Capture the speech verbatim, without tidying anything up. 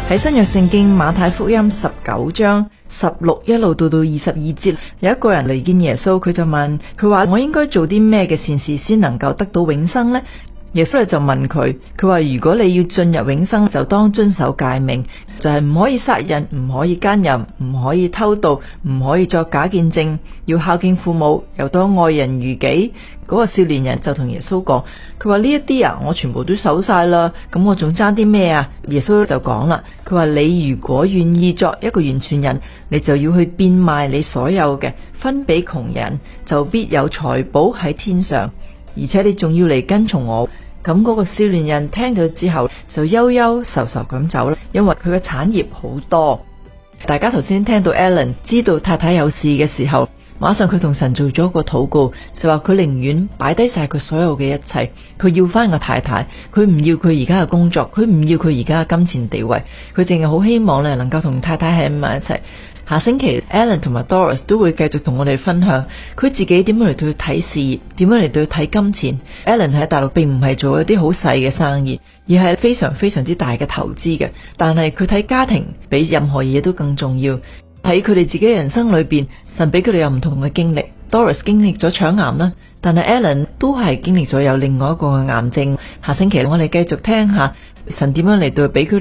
喺新約聖經馬太福音十九章十六一路到到二十二節，有一個人嚟見耶穌，佢就問佢話：我應該做啲咩嘅善事先能夠得到永生呢？耶穌就問佢，佢話如果你要進入永生，就當遵守誡命，就係唔可以殺人，唔可以奸淫，唔可以偷盜，唔可以作假見證，要孝敬父母，又當愛人如己。嗰個少年人就同耶穌講，佢話呢一啲啊，我全部都守晒啦，咁我仲爭啲咩啊？耶穌就講啦，佢話你如果願意作一個完全人，你就要去變賣你所有嘅，分俾窮人，就必有財寶喺天上，而且你仲要嚟跟從我。咁嗰個少年人聽咗之後就憂憂愁愁咁走啦，因為佢嘅產業好多。大家頭先聽到 Alan 知道太太有事嘅時候，馬上佢同神做咗個禱告，就話佢寧願擺低晒佢所有嘅一切，佢要翻個太太，佢唔要佢而家嘅工作，佢唔要佢而家嘅金錢地位，佢淨係好希望咧能夠同太太喺埋一齊。下星期 Alan 同埋 Doris 都會繼續同我哋分享佢自己點樣嚟到去睇事業，點樣嚟到去睇金錢。Alan 喺大陸並唔係做一啲好細嘅生意，而係非常非常之大嘅投資嘅，但係佢睇家庭比任何嘢都更重要。喺佢哋自己嘅人生裏邊，神俾佢哋有唔同嘅經歷。Doris 經歷咗腸癌啦，但係 Alan 都係經歷咗有另外一個嘅癌症。下星期我哋繼續聽下神點樣嚟到俾佢